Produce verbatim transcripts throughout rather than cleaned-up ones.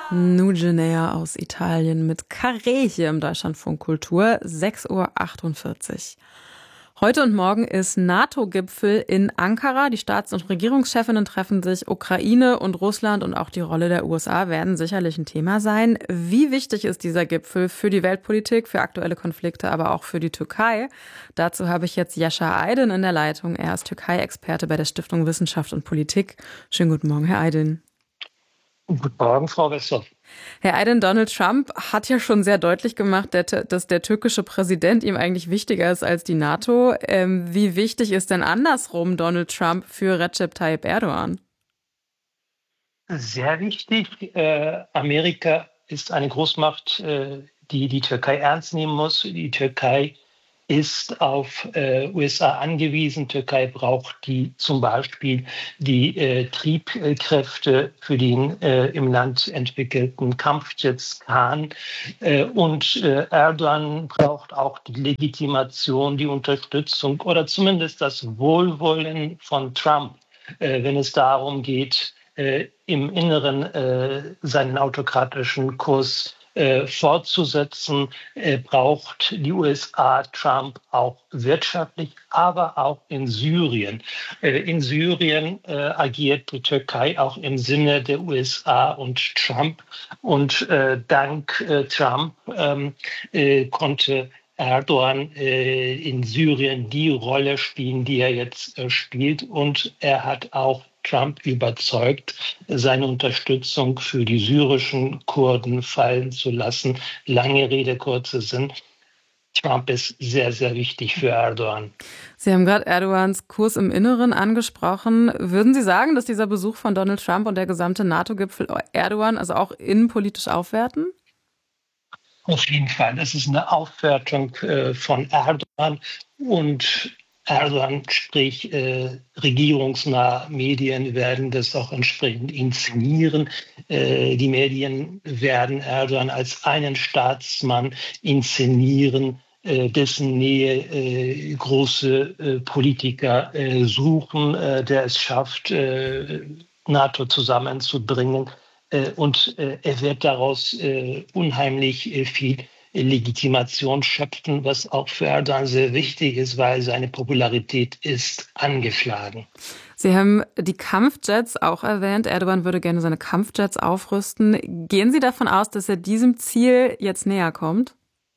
Nugenea aus Italien mit Carré hier im Deutschlandfunk Kultur, sechs Uhr achtundvierzig. Heute und morgen ist NATO-Gipfel in Ankara. Die Staats- und Regierungschefinnen treffen sich. Ukraine und Russland und auch die Rolle der U S A werden sicherlich ein Thema sein. Wie wichtig ist dieser Gipfel für die Weltpolitik, für aktuelle Konflikte, aber auch für die Türkei? Dazu habe ich jetzt Yaşar Aydin in der Leitung. Er ist Türkei-Experte bei der Stiftung Wissenschaft und Politik. Schönen guten Morgen, Herr Aydin. Guten Morgen, Frau Wessel. Herr Aydin, Donald Trump hat ja schon sehr deutlich gemacht, dass der türkische Präsident ihm eigentlich wichtiger ist als die NATO. Ähm, wie wichtig ist denn andersrum Donald Trump für Recep Tayyip Erdogan? Sehr wichtig. Äh, Amerika ist eine Großmacht, äh, die die Türkei ernst nehmen muss. Die Türkei ist auf äh, U S A angewiesen. Türkei braucht die zum Beispiel die äh, Triebkräfte für den äh, im Land entwickelten Kampfjets Khan. Äh, und äh, Erdogan braucht auch die Legitimation, die Unterstützung oder zumindest das Wohlwollen von Trump, äh, wenn es darum geht, äh, im Inneren äh, seinen autokratischen Kurs Äh, fortzusetzen, äh, braucht die U S A Trump auch wirtschaftlich, aber auch in Syrien. Äh, in Syrien äh, agiert die Türkei auch im Sinne der U S A und Trump. Und äh, dank äh, Trump ähm, äh, konnte Erdogan äh, in Syrien die Rolle spielen, die er jetzt äh, spielt. Und er hat auch Trump überzeugt, seine Unterstützung für die syrischen Kurden fallen zu lassen. Lange Rede, kurzer Sinn. Trump ist sehr, sehr wichtig für Erdogan. Sie haben gerade Erdogans Kurs im Inneren angesprochen. Würden Sie sagen, dass dieser Besuch von Donald Trump und der gesamte NATO-Gipfel Erdogan also auch innenpolitisch aufwerten? Auf jeden Fall. Das ist eine Aufwertung äh, von Erdogan und Erdogan, sprich äh, regierungsnahe Medien, werden das auch entsprechend inszenieren. Äh, die Medien werden Erdogan als einen Staatsmann inszenieren, äh, dessen Nähe äh, große äh, Politiker äh, suchen, äh, der es schafft, äh, NATO zusammenzubringen. Äh, und äh, er wird daraus äh, unheimlich äh, viel Legitimation schöpfen, was auch für Erdogan sehr wichtig ist, weil seine Popularität ist angeschlagen. Sie haben die Kampfjets auch erwähnt. Erdogan würde gerne seine Kampfjets aufrüsten. Gehen Sie davon aus, dass er diesem Ziel jetzt näher kommt?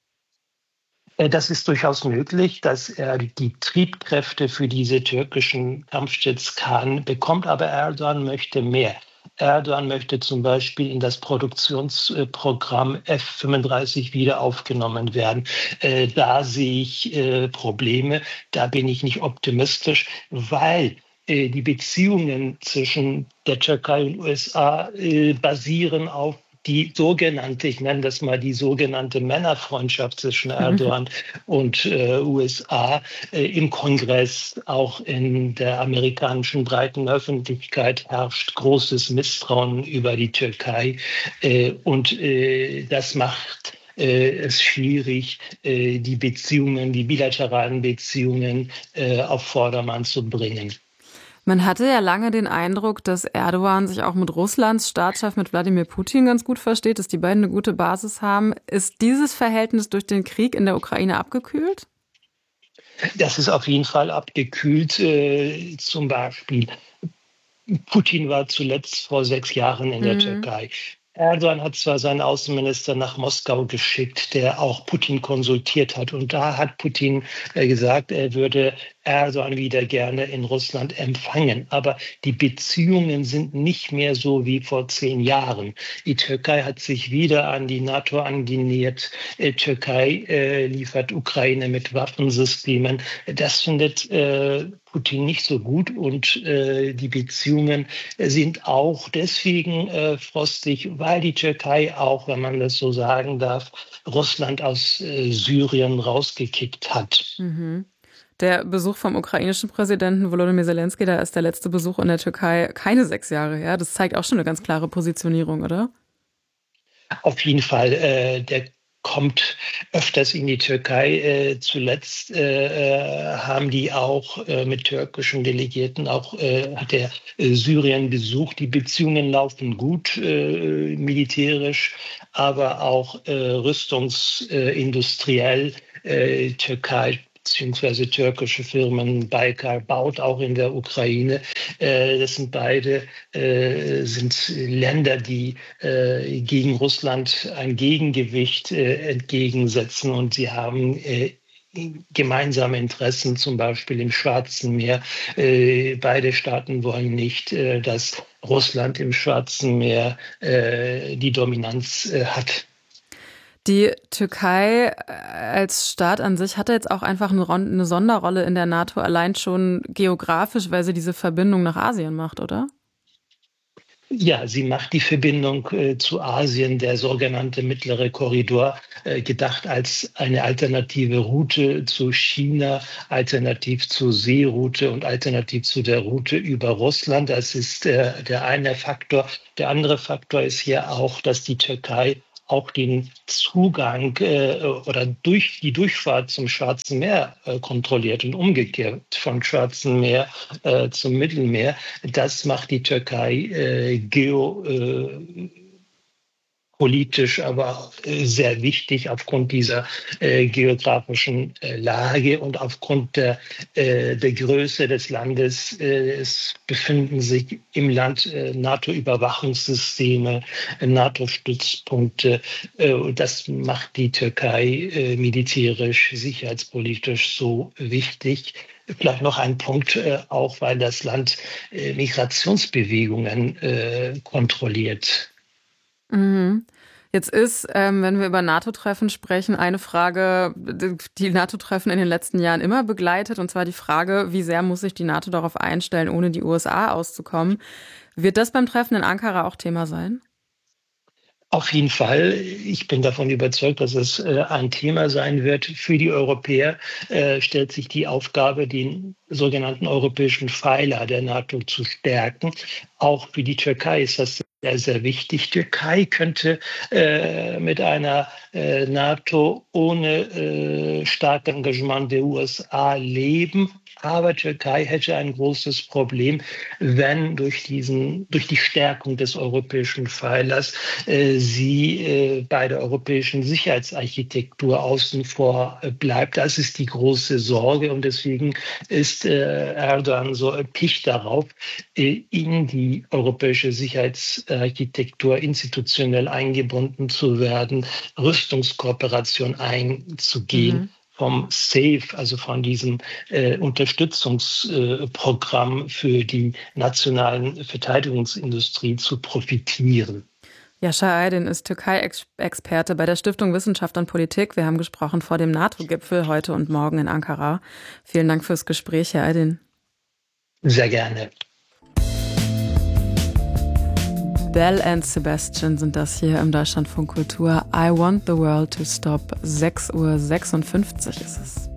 Das ist durchaus möglich, dass er die Triebkräfte für diese türkischen Kampfjets kann, bekommt, aber Erdogan möchte mehr. Erdogan möchte zum Beispiel in das Produktionsprogramm F fünfunddreißig wieder aufgenommen werden. Äh, da sehe ich äh, Probleme, da bin ich nicht optimistisch, weil äh, die Beziehungen zwischen der Türkei und U S A äh, basieren auf die sogenannte, ich nenne das mal die sogenannte Männerfreundschaft zwischen Erdogan und äh, U S A äh, im Kongress, auch in der amerikanischen breiten Öffentlichkeit herrscht großes Misstrauen über die Türkei äh, und äh, das macht äh, es schwierig, äh, die Beziehungen, die bilateralen Beziehungen äh, auf Vordermann zu bringen. Man hatte ja lange den Eindruck, dass Erdogan sich auch mit Russlands Staatschef, mit Wladimir Putin ganz gut versteht, dass die beiden eine gute Basis haben. Ist dieses Verhältnis durch den Krieg in der Ukraine abgekühlt? Das ist auf jeden Fall abgekühlt. Äh, zum Beispiel, Putin war zuletzt vor sechs Jahren in der Mhm. Türkei. Erdogan hat zwar seinen Außenminister nach Moskau geschickt, der auch Putin konsultiert hat. Und da hat Putin äh, gesagt, er würde Erdogan wieder gerne in Russland empfangen. Aber die Beziehungen sind nicht mehr so wie vor zehn Jahren. Die Türkei hat sich wieder an die NATO angenähert. Die Türkei äh, liefert Ukraine mit Waffensystemen. Das findet äh, Putin nicht so gut. Und äh, die Beziehungen sind auch deswegen äh, frostig, weil die Türkei auch, wenn man das so sagen darf, Russland aus äh, Syrien rausgekickt hat. Mhm. Der Besuch vom ukrainischen Präsidenten Volodymyr Zelensky, da ist der letzte Besuch in der Türkei keine sechs Jahre her. Das zeigt auch schon eine ganz klare Positionierung, oder? Auf jeden Fall. Äh, der kommt öfters in die Türkei. Äh, zuletzt äh, haben die auch äh, mit türkischen Delegierten, auch äh, hat er äh, Syrien besucht. Die Beziehungen laufen gut, äh, militärisch, aber auch äh, rüstungsindustriell. Äh, Türkei beziehungsweise türkische Firmen, Baykar baut auch in der Ukraine. Äh, das sind beide äh, sind Länder, die äh, gegen Russland ein Gegengewicht äh, entgegensetzen, und sie haben äh, gemeinsame Interessen, zum Beispiel im Schwarzen Meer. Äh, beide Staaten wollen nicht, äh, dass Russland im Schwarzen Meer äh, die Dominanz äh, hat. Die Türkei als Staat an sich hatte jetzt auch einfach eine Sonderrolle in der NATO, allein schon geografisch, weil sie diese Verbindung nach Asien macht, oder? Ja, sie macht die Verbindung äh, zu Asien, der sogenannte mittlere Korridor, äh, gedacht als eine alternative Route zu China, alternativ zur Seeroute und alternativ zu der Route über Russland. Das ist äh, der eine Faktor. Der andere Faktor ist hier auch, dass die Türkei auch den Zugang äh, oder durch die Durchfahrt zum Schwarzen Meer äh, kontrolliert und umgekehrt vom Schwarzen Meer äh, zum Mittelmeer. Das macht die Türkei äh, geo äh, politisch, aber äh, sehr wichtig aufgrund dieser äh, geografischen äh, Lage und aufgrund der, äh, der Größe des Landes. Äh, es befinden sich im Land äh, NATO-Überwachungssysteme, äh, NATO-Stützpunkte. Äh, das macht die Türkei äh, militärisch, sicherheitspolitisch so wichtig. Vielleicht noch ein Punkt, äh, auch weil das Land äh, Migrationsbewegungen äh, kontrolliert. Mhm. Jetzt ist, ähm, wenn wir über NATO-Treffen sprechen, eine Frage, die NATO-Treffen in den letzten Jahren immer begleitet, und zwar die Frage, wie sehr muss sich die NATO darauf einstellen, ohne die U S A auszukommen. Wird das beim Treffen in Ankara auch Thema sein? Auf jeden Fall. Ich bin davon überzeugt, dass es äh, ein Thema sein wird. Für die Europäer äh, stellt sich die Aufgabe, den sogenannten europäischen Pfeiler der NATO zu stärken. Auch für die Türkei ist das sehr, sehr wichtig. Türkei könnte äh, mit einer äh, NATO ohne äh, starkes Engagement der U S A leben. Aber Türkei hätte ein großes Problem, wenn durch, diesen, durch die Stärkung des europäischen Pfeilers äh, sie äh, bei der europäischen Sicherheitsarchitektur außen vor äh, bleibt. Das ist die große Sorge, und deswegen ist äh, Erdogan so erpicht darauf, äh, in die europäische Sicherheitsarchitektur institutionell eingebunden zu werden, Rüstungskooperation einzugehen. Mhm. Vom SAFE, also von diesem äh, Unterstützungsprogramm äh, für die nationalen Verteidigungsindustrie zu profitieren. Yaşar Aydin ist Türkei-Experte bei der Stiftung Wissenschaft und Politik. Wir haben gesprochen vor dem NATO-Gipfel heute und morgen in Ankara. Vielen Dank fürs Gespräch, Herr Aydin. Sehr gerne. Belle and Sebastian sind das hier im Deutschlandfunk Kultur. I Want the World to Stop. sechs Uhr sechsundfünfzig ist es.